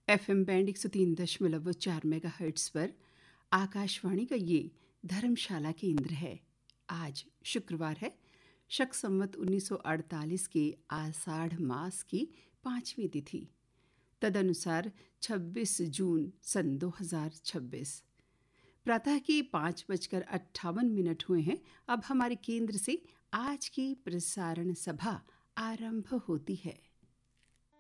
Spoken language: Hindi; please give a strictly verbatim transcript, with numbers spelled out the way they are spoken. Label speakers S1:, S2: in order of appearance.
S1: एफ एम बैंड एक सौ तीन दशमलव चार मेगा हर्ट्स पर आकाशवाणी का ये धर्मशाला केंद्र है। आज शुक्रवार है, शक संवत उन्नीस सौ अड़तालीस के आषाढ़ मास की पांचवीं तिथि, तदनुसार छब्बीस जून सन दो हज़ार छब्बीस। प्रातः की पाँच बजकर अट्ठावन मिनट हुए हैं। अब हमारे केंद्र से आज की प्रसारण सभा आरंभ होती है।